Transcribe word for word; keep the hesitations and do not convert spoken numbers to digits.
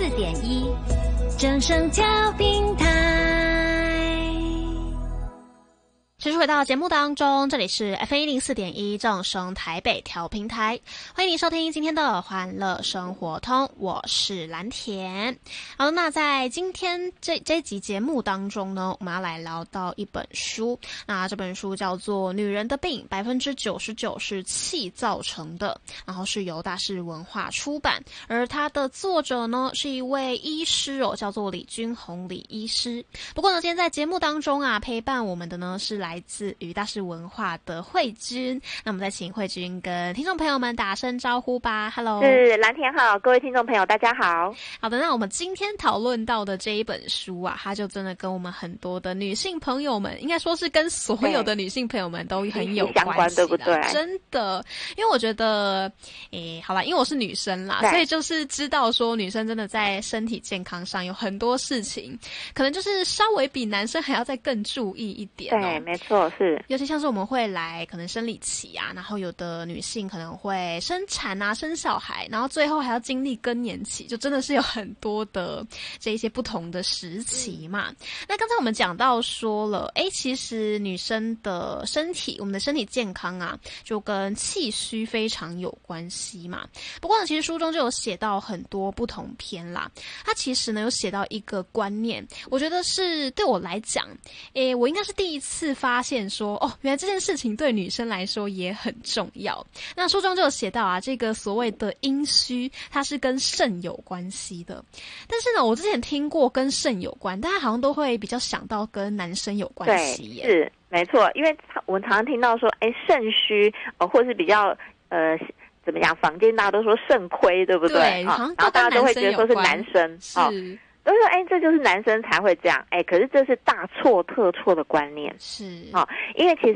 四点一，正声教平台。持续回到节目当中，这里是 F M 一零四点一正声台北调频台，欢迎你收听今天的欢乐生活通，我是蓝田。好，那在今天这这集节目当中呢，我们要来聊到一本书，那这本书叫做《女人的病百分之九十九是气造成的》，然后是由大是文化出版，而它的作者呢是一位医师哦，叫做李君宏李医师。不过呢，今天在节目当中啊，陪伴我们的呢是来来自于大是文化的慧君，那我们再请慧君跟听众朋友们打声招呼吧。 Hello， 是蓝田好，各位听众朋友大家好。 好的，那我们今天讨论到的这一本书啊，它就真的跟我们很多的女性朋友们，应该说是跟所有的女性朋友们都很有关系， 相关对不对？ 真的，因为我觉得诶，好啦，因为我是女生啦，所以就是知道说女生真的在身体健康上有很多事情可能就是稍微比男生还要再更注意一点哦。 对，没错，是尤其像是我们会来可能生理期啊，然后有的女性可能会生产啊生小孩，然后最后还要经历更年期，就真的是有很多的这一些不同的时期嘛。嗯、那刚才我们讲到说了，诶，其实女生的身体，我们的身体健康啊，就跟气虚非常有关系嘛。不过呢，其实书中就有写到很多不同篇啦，它其实呢有写到一个观念，我觉得是对我来讲，诶，我应该是第一次发现说，哦，原来这件事情对女生来说也很重要。那书中就有写到啊，这个所谓的阴虚，它是跟肾有关系的。但是呢，我之前听过跟肾有关，大家好像都会比较想到跟男生有关系耶。 对，是没错，因为我们常常听到说，哎，肾虚，呃，或是比较呃。怎么样？坊间大家都说肾亏，对不对？ 对，好像然后大家都会觉得说是男生， 是， 哦、都说哎，这就是男生才会这样，哎，可是这是大错特错的观念， 是哦，因为其实